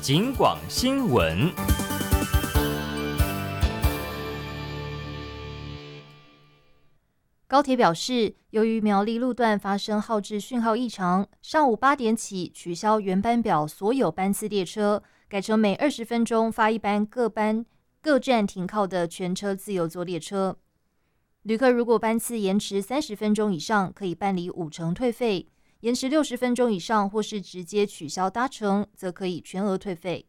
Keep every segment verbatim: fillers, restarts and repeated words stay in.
警广新闻。 高铁表示，由于苗栗路段发生号志讯号异常，上午八点起取消原班表所有班次列车，改成每二十分钟发一班各班各站停靠的全车自由座列车。旅客如果班次延迟三十分钟以上，可以办理五成退费；延迟六十分钟以上，或是直接取消搭乘，则可以全额退费。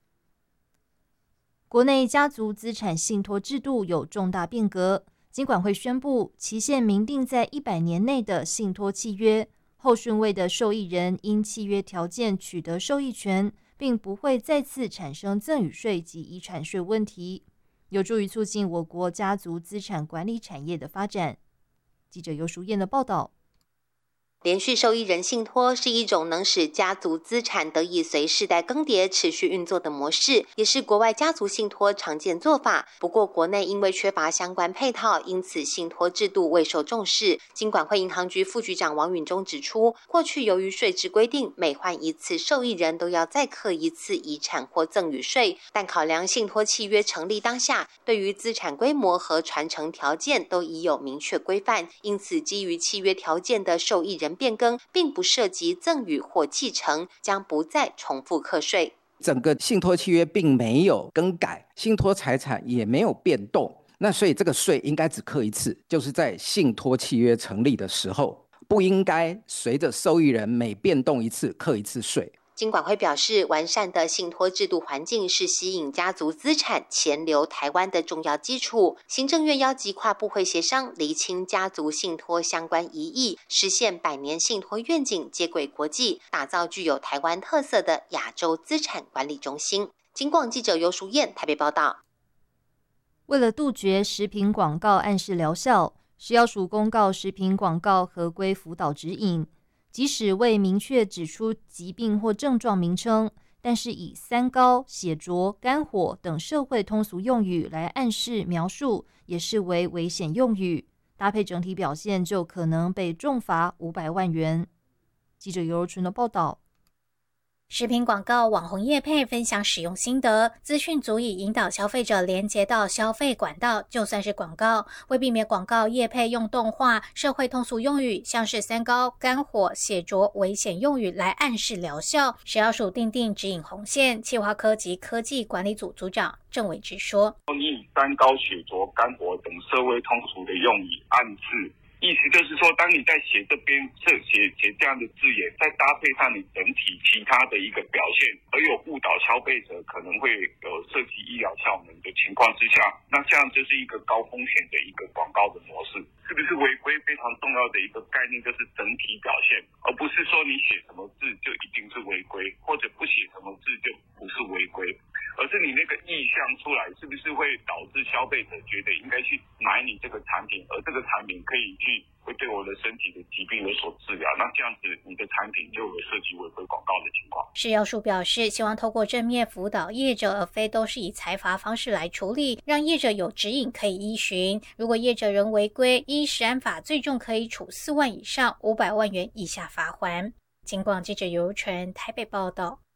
国内家族资产信托制度有重大变革。金管会宣布，期限明定在一百年内的信托契约，后顺位的受益人因契约条件取得受益权，并不会再次产生赠与税及遗产税问题，有助于促进我国家族资产管理产业的发展。记者尤淑燕的报道。 连续受益人信托是一种能使家族资产得以随世代更迭持续运作的模式，也是国外家族信托常见做法。不过国内因为缺乏相关配套，因此信托制度未受重视。金管会银行局副局长王允中指出，过去由于税制规定，每换一次受益人都要再课一次遗产或赠与税，但考量信托契约成立当下，对于资产规模和传承条件都已有明确规范，因此基于契约条件的受益人变更并不涉及赠与或继承，将不再重复课税。 整个信托契约并没有更改，信托财产也没有变动，那所以这个税应该只课一次，就是在信托契约成立的时候，不应该随着受益人每变动一次课一次税。 金管会表示，完善的信托制度环境是吸引家族资产钱流台湾的重要基础。行政院邀集跨部会协商，厘清家族信托相关疑义，实现百年信托愿景接轨国际，打造具有台湾特色的亚洲资产管理中心。金广记者尤淑燕台北报道。 为了杜绝食品广告暗示疗效，食药署公告食品广告合规辅导指引。即使未明确指出疾病或症状名称，但是以三高、血浊、肝火等社会通俗用语来暗示描述，也视为危险用语，搭配整体表现就可能被重罚五百万元。记者尤柔纯的报道。 食品广告、网红业配分享使用心得，资讯足以引导消费者连接到消费管道，就算是广告。为避免广告业配用动画、社会通俗用语，像是三高、肝火、血浊危险用语来暗示疗效，食药署订定指引红线。企划科及科技管理组组长郑伟之说：“ 你以三高、血浊、肝火等社会通俗的用语暗示。”意思就是说，当你在写这边写写这样的字眼，再搭配上你整体其他的一个表现，而有误导消费者可能会有涉及医疗效能的情况之下，那这样就是一个高风险的一个广告的模式。是不是违规非常重要的一个概念，就是整体表现，而不是说你写什么字就一定是违规，或者不写什么字就不是违规，而是你那个意向出来，是不是会导致消费者觉得应该去买你这个产品，而这个产品可以去会对我的身体的疾病有所治疗，那这样子你的产品就有涉及违规广告的情况。 食药署表示，希望透过正面辅导业者，而非都是以裁罚方式来处理，让业者有指引可以依循。如果业者仍违规，依食安法最重可以处四万以上五百万元以下罚锾。金广记者尤纯台北报道。